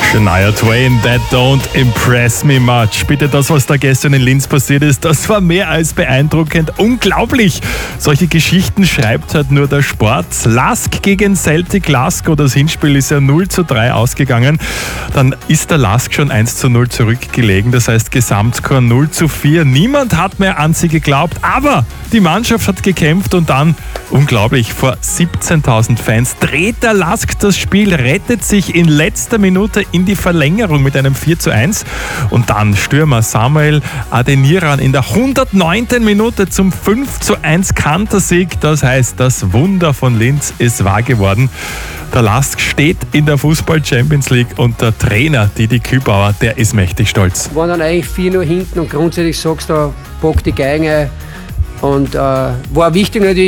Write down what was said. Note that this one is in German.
Shania Twain, that don't impress me much. Bitte, das, was da gestern in Linz passiert ist, das war mehr als beeindruckend. Unglaublich! Solche Geschichten schreibt halt nur der Sport. Lask gegen Celtic Glasgow, das Hinspiel ist ja 0:3 ausgegangen. Dann ist der Lask schon 1:0 zurückgelegen, das heißt Gesamtscore 0:4. Niemand hat mehr an sie geglaubt, aber die Mannschaft hat gekämpft und dann, unglaublich, vor 17.000 Fans dreht der Lask das Spiel, rettet sich in letzter Minute in die Verlängerung mit einem 4:1 und dann Stürmer Samuel Adeniran in der 109. Minute zum 5:1 Kantersieg. Das heißt, das Wunder von Linz ist wahr geworden. Der Lask steht in der Fußball-Champions League und der Trainer Didi Kübauer, der ist mächtig stolz. Wir waren dann eigentlich 4-0 hinten und grundsätzlich sagst du, pack die Geigen ein. Und war wichtig natürlich,